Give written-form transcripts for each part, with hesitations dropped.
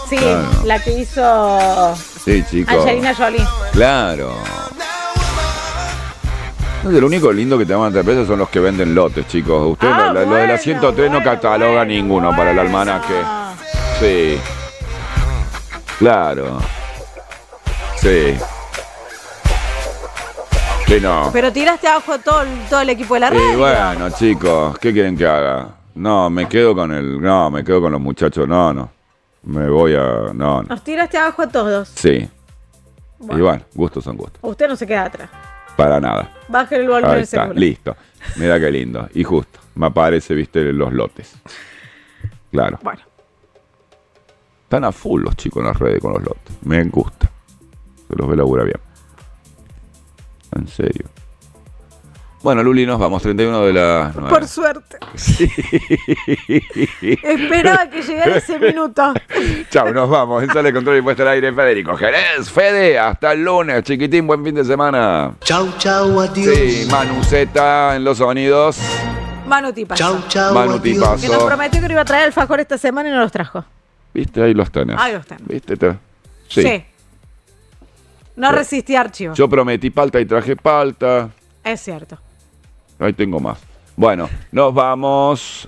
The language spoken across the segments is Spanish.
Sí, Claro. la que hizo Sí, chicos. Angelina Jolie. Claro. No, lo único lindo que te van a traer pesos son los que venden lotes, chicos. Ustedes lo de la Bueno, 103 no cataloga ninguno para el almanaque. Sí. Claro. Sí. Sí, no. Pero tiraste abajo todo el equipo de la radio. Y bueno, chicos, ¿qué quieren que haga? No, me quedo con los muchachos. No. Me voy a... No. Nos tiraste abajo a todos. Sí. Bueno. Y bueno, gustos son gustos. Usted no se queda atrás. Para nada. Baje el volumen Ahí del está, celular. listo. Mira qué lindo. Y justo, me aparece, viste, los lotes. Claro. Bueno. Están a full los chicos en las redes con los lotes. Me gusta. Se los ve laburar bien. En serio. Bueno, Luli, nos vamos. 31 de las 9. Por suerte. Sí. Esperaba que llegara ese minuto. Chau, nos vamos. En Sale Control y Puesta al Aire, Federico Jerez. Fede, hasta el lunes, chiquitín. Buen fin de semana. Chau, chau, adiós. Sí, Manuceta en los sonidos. Manu Tipazo. Chau, chau, Manu adiós. Tipazo. Que nos prometió que nos iba a traer alfajor esta semana y no los trajo. ¿Viste? Ahí los tenés. Ahí los tenés. ¿Viste? Sí. No Sí. resistí archivo. Yo prometí palta y traje palta. Es cierto. Ahí tengo más. Bueno, nos vamos.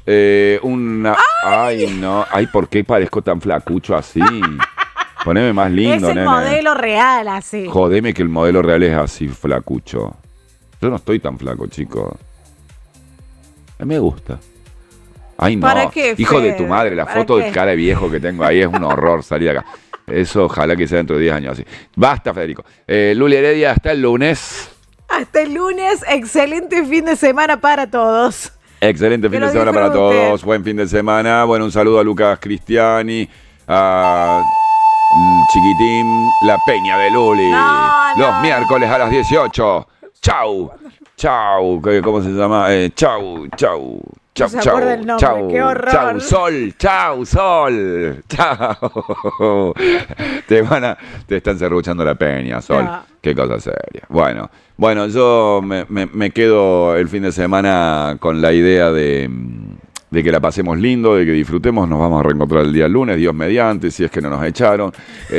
Ay, no. Ay, ¿por qué parezco tan flacucho así? Poneme más lindo, es el nene. modelo real, así. Jodeme que el modelo real es así, flacucho. Yo no estoy tan flaco, chicos. Me gusta. Ay, no. ¿Para qué, Hijo de Fede? tu madre, la ¿Para foto qué? de cara de viejo que tengo ahí es un horror salir acá. Eso ojalá que sea dentro de 10 años así. Basta, Federico. Luli Heredia, hasta el lunes. Hasta el lunes, excelente fin de semana para todos. Excelente fin Que de lo semana para disfruten. todos. Buen fin de semana. Bueno, un saludo a Lucas Cristiani, a Chiquitín, la Peña de Luli. No, Los no. miércoles a las 18. Chau. Chau. ¿Cómo se llama? Chau. Chau. Chau, No se chau, acuerda el nombre, chau, qué horror. chau, sol, chau, sol, chau. Te están serruchando la peña, sol. No. Qué cosa seria. Bueno, yo me quedo el fin de semana con la idea de que la pasemos lindo, de que disfrutemos. Nos vamos a reencontrar el día lunes, Dios mediante, si es que no nos echaron.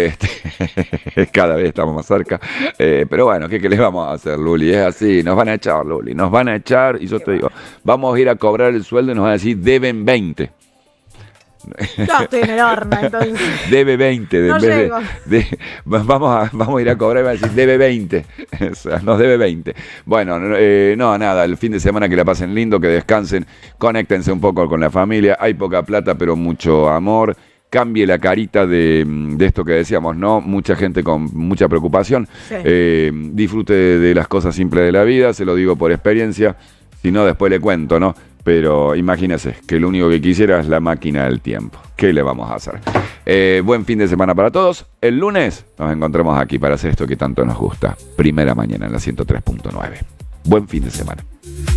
Cada vez estamos más cerca. Pero bueno, ¿qué les vamos a hacer, Luli? Es así, nos van a echar, Luli. Nos van a echar y yo te digo, vamos a ir a cobrar el sueldo y nos van a decir, deben 20. No, estoy en el horno, entonces. Debe 20. No llego. Vamos a ir a cobrar y va a decir, debe 20. O sea, nos debe 20. Bueno, nada, el fin de semana que la pasen lindo, que descansen, conéctense un poco con la familia. Hay poca plata, pero mucho amor. Cambie la carita de esto que decíamos, ¿no? Mucha gente con mucha preocupación. Sí. Disfrute de las cosas simples de la vida, se lo digo por experiencia. Si no, después le cuento, ¿no? Pero imagínese que lo único que quisiera es la máquina del tiempo. ¿Qué le vamos a hacer? Buen fin de semana para todos. El lunes nos encontramos aquí para hacer esto que tanto nos gusta. Primera mañana en la 103.9. Buen fin de semana.